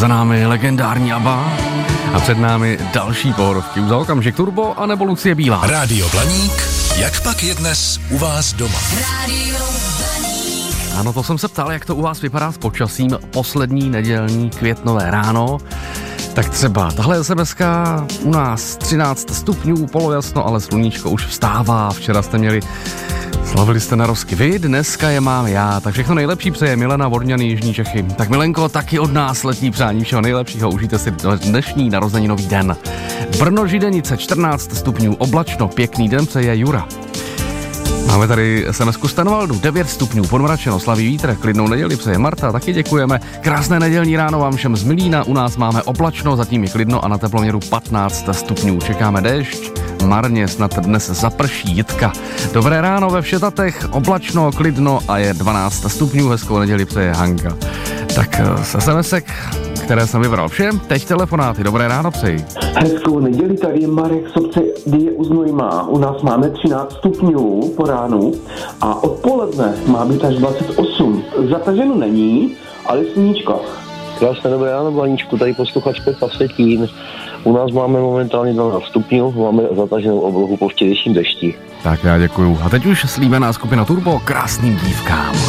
Za námi legendární ABBA a před námi další pohorovky. Už za okamžik Turbo a nebo Lucie Bílá. Rádio Blaník, jak pak je dnes u vás doma? Rádio Blaník. Ano, to jsem se ptal, jak to u vás vypadá s počasím poslední nedělní květnové ráno. Tak třeba tahle SMSka u nás 13 stupňů, polojasno, ale sluníčko už vstává. Včera jste slavili jste narozky vy, dneska je mám já. Tak všechno nejlepší přeje Milena Vodňany, Jižní Čechy. Tak Milenko, taky od nás letí přání všeho nejlepšího. Užijte si dnešní narozeninový den. Brno Židenice 14 stupňů, oblačno, pěkný den přeje Jura. Máme tady SMS-ku Stanvaldu, 9 stupňů, podmračeno, slaví vítr, klidnou neděli přeje Marta, taky děkujeme. Krásné nedělní ráno vám všem z Milína, u nás máme oblačno, zatím je klidno a na teploměru 15 stupňů. Čekáme déšť, marně, snad dnes zaprší, Jitka. Dobré ráno ve Všetatech, oblačno, klidno a je 12 stupňů, hezkou neděli přeje Hanka. Tak z SMS-ek, které jsem vybral všem, teď telefonáty, dobré ráno přeji. Hezkou neděli, tady je Marek z obce Die u Znojma. U nás máme 13 stupňů po ránu a odpoledne má být až 28. Zataženo není, ale sluníčko. Krásné dobré ráno, Blaníčku, tady posluchač Pepa Vsetín. U nás máme momentálně 12 stupňů, máme zataženou oblohu po včerejším dešti. Tak já děkuju. A teď už slíbená skupina Turbo krásným dívkám.